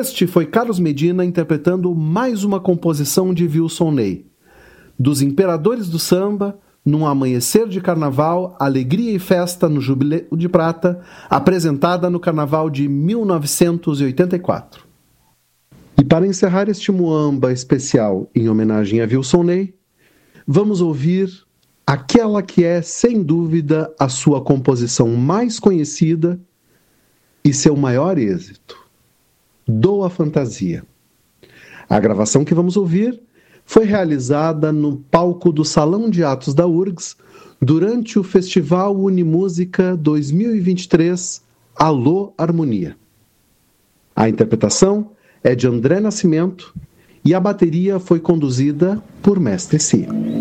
Este foi Carlos Medina interpretando mais uma composição de Wilson Ney. Dos Imperadores do Samba, num amanhecer de carnaval, alegria e festa no Jubileu de Prata, apresentada no carnaval de 1984. E para encerrar este muamba especial em homenagem a Wilson Ney, vamos ouvir aquela que é, sem dúvida, a sua composição mais conhecida e seu maior êxito, Dou a Fantasia. A gravação que vamos ouvir foi realizada no palco do Salão de Atos da URGS durante o Festival Unimúsica 2023 Alô Harmonia. A interpretação é de André Nascimento e a bateria foi conduzida por Mestre Si.